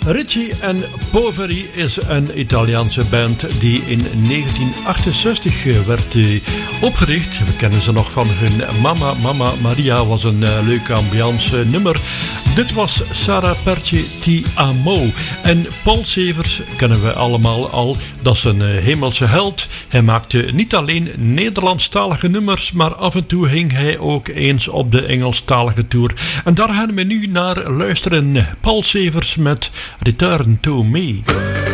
Ricci en Poveri is een Italiaanse band die in 1968 werd opgericht. We kennen ze nog van hun Mamma Mamma Maria, was een leuk ambiance nummer. Dit was Sara Perci Ti Amo. En Paul Severs kennen we allemaal al. Dat is een hemelse held. Hij maakte niet alleen Nederlandstalige nummers, maar af en toe hing hij ook eens op de Engelstalige tour. En daar gaan we nu naar luisteren. Paul Severs met Return to Me.